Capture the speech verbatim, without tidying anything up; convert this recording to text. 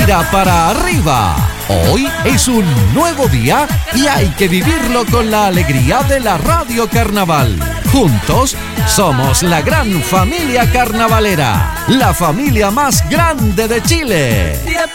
mira para arriba. Hoy es un nuevo día y hay que vivirlo con la alegría de la Radio Carnaval. Juntos somos la gran familia carnavalera, la familia más grande de Chile.